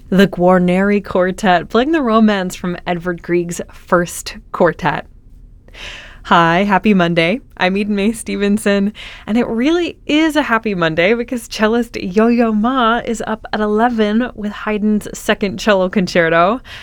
The Guarneri Quartet, playing the Romance from Edvard Grieg's first quartet. Hi, happy Monday. I'm Eden Mae Stevenson, and it really is a happy Monday because cellist Yo-Yo Ma is up at 11 with Haydn's second cello concerto.